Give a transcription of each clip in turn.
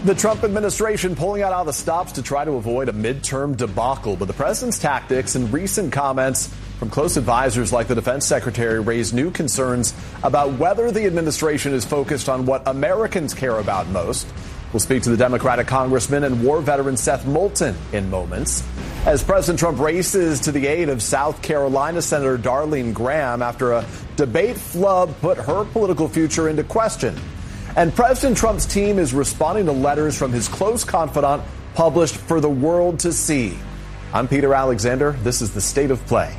The Trump administration pulling out all the stops to try to avoid a midterm debacle. But the president's tactics and recent comments from close advisors like the defense secretary raise new concerns about whether the administration is focused on what Americans care about most. We'll speak to the Democratic congressman and war veteran Seth Moulton in moments as President Trump races to the aid of South Carolina Senator Darlene Graham after a debate flub put her political future into question. And President Trump's team is responding to letters from his close confidant published for the world to see. I'm Peter Alexander. This is the State of Play.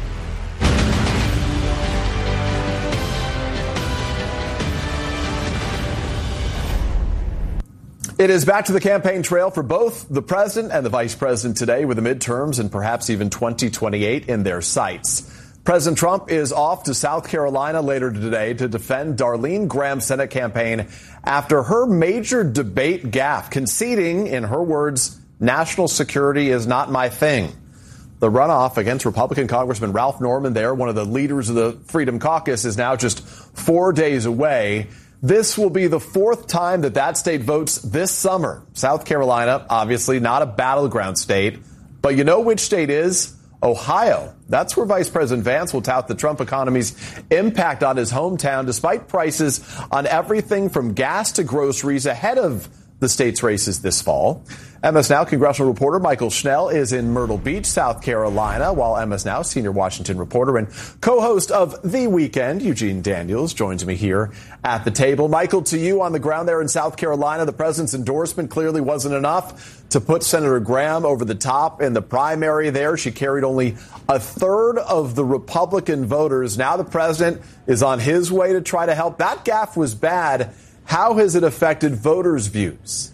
It is back to the campaign trail for both the president and the vice president today, with the midterms and perhaps even 2028 in their sights. President Trump is off to South Carolina later today to defend Darlene Graham's Senate campaign after her major debate gaffe, conceding, in her words, national security is not my thing. The runoff against Republican Congressman Ralph Norman there, one of the leaders of the Freedom Caucus, is now just 4 days away. This will be the fourth time that state votes this summer. South Carolina, obviously not a battleground state, but you know which state is? Ohio. That's where Vice President Vance will tout the Trump economy's impact on his hometown, despite prices on everything from gas to groceries ahead of the state's races this fall. MS Now congressional reporter Michael Schnell is in Myrtle Beach, South Carolina, while MS Now senior Washington reporter and co-host of The Weekend, Eugene Daniels, joins me here at the table. Michael, to you on the ground there in South Carolina, the president's endorsement clearly wasn't enough to put Senator Graham over the top in the primary there. She carried only a third of the Republican voters. Now the president is on his way to try to help. That gaffe was bad. How has it affected voters' views?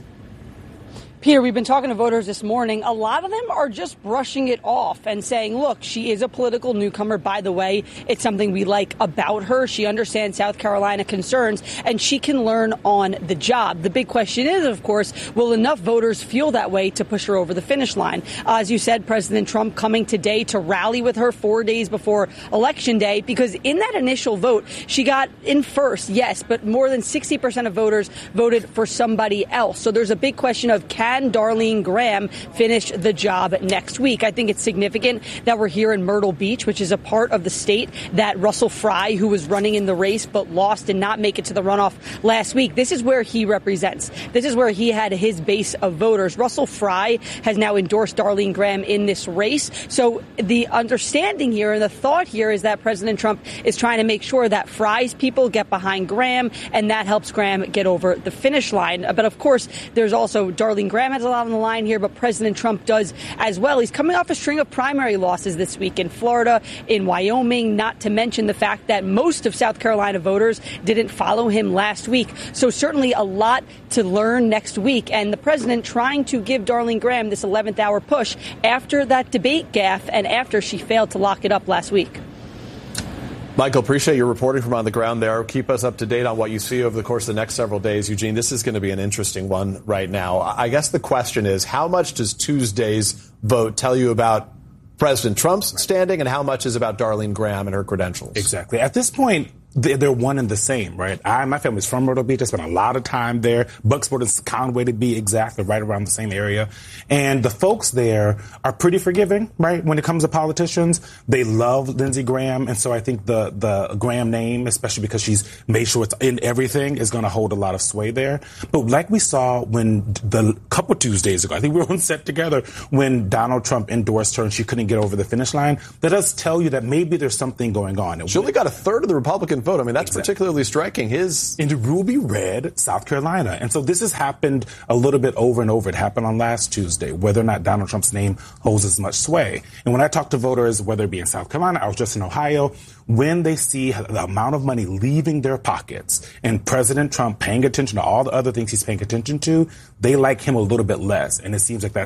Peter, we've been talking to voters this morning. A lot of them are just brushing it off and saying, look, she is a political newcomer. By the way, it's something we like about her. She understands South Carolina concerns and she can learn on the job. The big question is, of course, will enough voters feel that way to push her over the finish line? As you said, President Trump coming today to rally with her 4 days before Election Day, because in that initial vote, she got in first, yes, but more than 60% of voters voted for somebody else. So there's a big question of can Darlene Graham finish the job next week? I think it's significant that we're here in Myrtle Beach, which is a part of the state that Russell Fry, who was running in the race but lost, did not make it to the runoff last week. This is where he represents. This is where he had his base of voters. Russell Fry has now endorsed Darlene Graham in this race. So the understanding here and the thought here is that President Trump is trying to make sure that Fry's people get behind Graham, and that helps Graham get over the finish line. But of course, there's also Darlene Graham has a lot on the line here, but President Trump does as well. He's coming off a string of primary losses this week in Florida, in Wyoming, not to mention the fact that most of South Carolina voters didn't follow him last week. So certainly a lot to learn next week. And the president trying to give Darlene Graham this 11th hour push after that debate gaffe and after she failed to lock it up last week. Michael, appreciate your reporting from on the ground there. Keep us up to date on what you see over the course of the next several days. Eugene, this is going to be an interesting one right now. I guess the question is, how much does Tuesday's vote tell you about President Trump's standing and how much is about Darlene Graham and her credentials? Exactly. At this point, they're one and the same, right? My family's from Myrtle Beach. I spent a lot of time there. Bucksport and Conway, to be exact. They're right around the same area. And the folks there are pretty forgiving, right? When it comes to politicians, they love Lindsey Graham. And so I think the Graham name, especially because she's made sure it's in everything, is going to hold a lot of sway there. But like we saw when the couple Tuesdays ago, I think we were on set together when Donald Trump endorsed her and she couldn't get over the finish line, that does tell you that maybe there's something going on. She only got a third of the Republican vote. I mean, that's particularly striking. In ruby red, South Carolina. And so this has happened a little bit over and over. It happened on last Tuesday, whether or not Donald Trump's name holds as much sway. And when I talk to voters, whether it be in South Carolina, I was just in Ohio, when they see the amount of money leaving their pockets and President Trump paying attention to all the other things he's paying attention to, they like him a little bit less. And it seems like that